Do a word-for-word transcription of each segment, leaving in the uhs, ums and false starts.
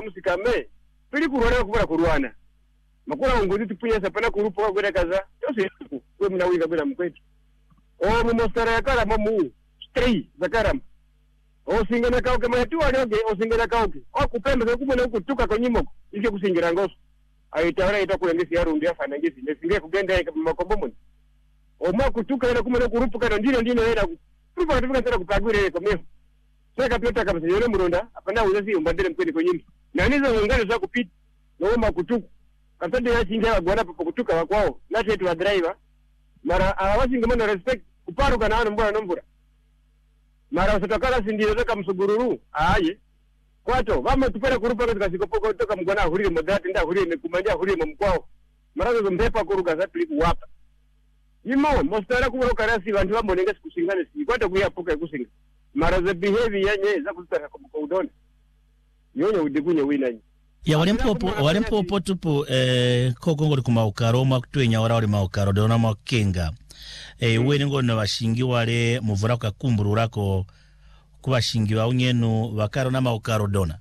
mukura musikame tuli kurwana kubara kurwana makura ngozi tipunya sapana kurupa kwera kaza yose we mnawinga bila mkwetu o mu mostara ya Karama mu stray za Karama o singana kauke matu alioge o singana kauke o kupembe kubona kutuka konyimoko ike kusingira ngoso ayitawara itakulengesi yarundi afana ngezi nesinge kugenda makombo mun o ma kutuka ina kumena kurupa kana ndino ndino era kurupa kutuka tena kupagwire komeo seka pyota kabisa yole muronda apana uzazi umbandele mkweli konyimbo na nizo ngalo za kupita no ma kutuka kasande ya chinga agwana popo kutuka wakwao nati etu wa driver mara awasinga mwana respect kuparu kana ano mbona nombura mara usitokala sindio toka msugururu aye kwato vama tupera kurupa katika sikopoko toka mgwana hurire modati nda hurire mekumanja hurire mkwao mara zo mpepa kuruka za tuliku wapa imo mostara kuboro karasi bantu bambonenga sikusingane si kwato kuyapuka kusinga mara za behavior yanye za kutaka kwa udone yonyo udigunye winanyi ya walempopo walempopo tupo eh koko ngoli kumaukaroma kutwenya wara wali maukaro dona makenga eh wene ngona bashingi wale muvura kwa kumbururako kubashingi wa unyenu bakaro na maukaro dona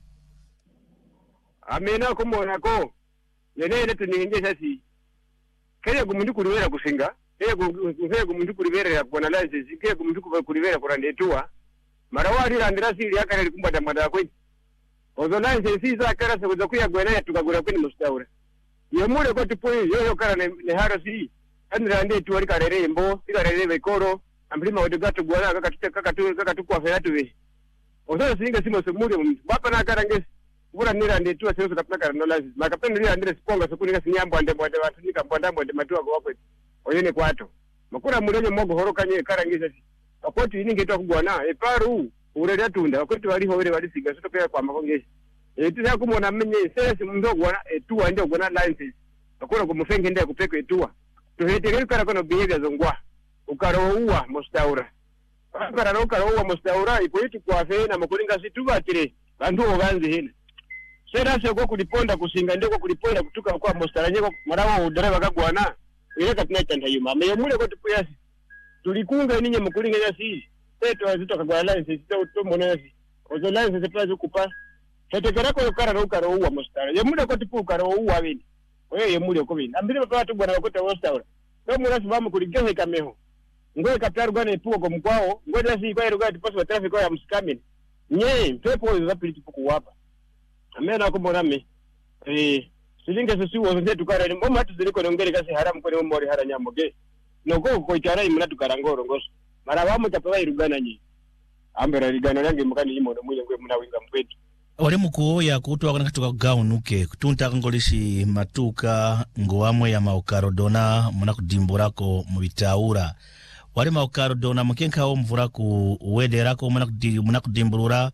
amena kumona ko yenene tuningesha si kaya gumundu kulibera kusinga kaya gumundu kulibera kubona license kaya gumundu kulibera kurandetua mara wali randira siri yakare likumbata mwada kwe ozo license siza kara sekuza kuyagwena yatukagura kweni mustaura yemule ko tupoyi yoyo kara ne, ne haro si andira ande tuwali karere mbo sikarere bekoro amplima odegato gwana kakatute kakatu kakatukwa feratu we ozo singa simo semule bapa na kara ngesi bura nira ande tuwa sezo kapaka no license makapendo nira ande siponga sokuni sinyambo ande mwade watu nika mbondambo ande matuwa kwa wapo oyene kwato makura mulenye mogo horoka nye kara ngesi akoti ini ngetwa kugwana eparu urere atunda akoti wali hore wali siga sitopea kwa makongeshi etu ya kumona menye sese mndo gwana etuwa ndio gwana license akora kumufenge ndio kupeka etuwa tuhetere kara kono behavior zongwa ukarowa mustaura akara ro karowa mustaura ipoitu kwa fe na makulinga situba tire bantu obanze hina sera se go kuliponda kusinga ndio kuliponda kutuka kwa mustaura nyeko marawa udere bakagwana ile katina tantayuma meyemule ko tupuyasi tulikunga ninye mukulinga yasi seto azitoka kwa license sito tumona yasi ozo license plaza kupa fetekera ko kara ro karo uwa mustara yemude ko tipu karo uwa bini oye yemude ko bini ambire ko atu bwana ko tawo stara to mura sibamu kuligehe kameho ngoe kaptaru gane tuko ko mkwao ngoe dasi ko eruga tiposo wa traffic ya mskamini nye pepo za pili ku wapa amena ko morame eh silinga sisi wo nze tukara ni mboma tu ziliko ngere kasi haramu ko ni mori haranyamoge noko ko itara imuna tukarangoro ngoso mara bamu tapawa irugana nyi ambera rigana yange mukani imono muye ngwe muna winga mkwetu ole mukuoya kutuwa kana katuka gaunuke kutunta ngolishi matuka ngowamwe ya maukaro dona muna kudimburako mubitaura wale maukaro dona mkenka o mvura ku wederako muna kudi muna kudimburura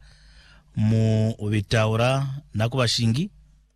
mu bitaura nako bashingi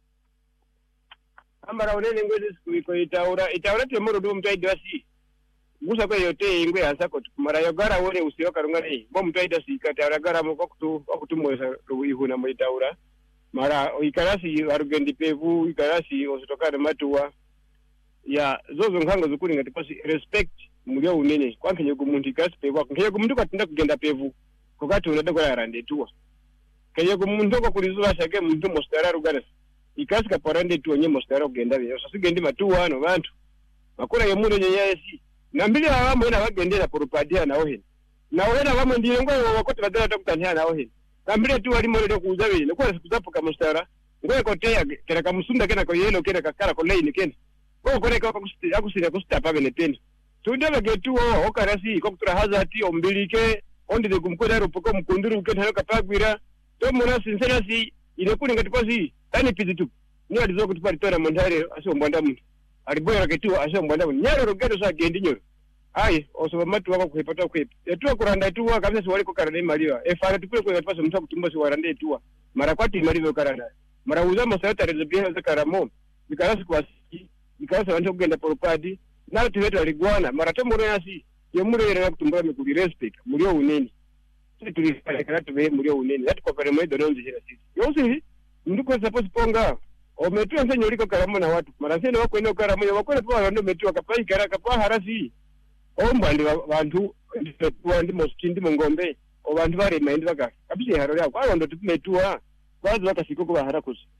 ambara onene ngwe sikuiko itaura itaura temoro do mtaidi wasi musa kwa yote ingwe asako mara yogara wole usioka rungari bo mtaida sikata aragara moko kutu okutumweza ruihuna moitaura mara ikarasi arugendi pevu ikarasi ositokana matuwa ya zozo nkango zukuri ngati pasi respect mulyo unene kwankenye gumuntu ikasi pevu kwenye gumuntu katinda kugenda pevu kokati unadako yarande tuwa kenye gumuntu ko kulizuwa shake muntu mostara rugara ikasi kaparande tuwa nye mostara kugenda byo sasigendi matuwa no bantu makura yemuno nyeyesi nambili abamwe ina bagendera poropadia naho hene naho hene abamwe ndiye ngo wakote badala takutanya naho hene nambili tu wali molede kuuza bine ko sikuzapuka mustara ngo ko teya kera kamusunda kena ko yelo kera kakara ko line kena ko ko reka kusita akusira kusita pa bene tena tudebe getu o okarasi ko kutura hazati ombilike ondi de kumkoda ropoko mkunduru kena kapagwira to mona sincerasi ile kuli ngati pasi tani pizitu ni alizo kutupari tora mondare aso mbanda muntu aliboya ketu asho mbanda muntu nyaro rogeto sa gendi nyoro ai oso matu wako kuhepata kuhepa etuwa kuranda tuwa kabisa siwali ko karane maliwa e fara tukule ko yapasa mtu kutumba si warande tuwa mara kwati maliwa karanda mara uza mosata rezebia za karamo bikarasi kwa bikarasi wancho kugenda poropadi na tuwetu aligwana mara temoro yasi yemure yera kutumba mikuli respect mulio uneni sisi tulifanya karatu be mulio uneni hata kwa pale mwedo nonje hila sisi yosi nduko suppose ponga o metu nse nyoliko karamo na watu mara sene wako eno karamo ya wako kwa wando metu akapai karaka pa harasi ombandi bantu ndi moskindi mongombe o bantu bare mendi baka kabise haro yako abo ndo tumetuwa bazi bakashiko ko baharakuze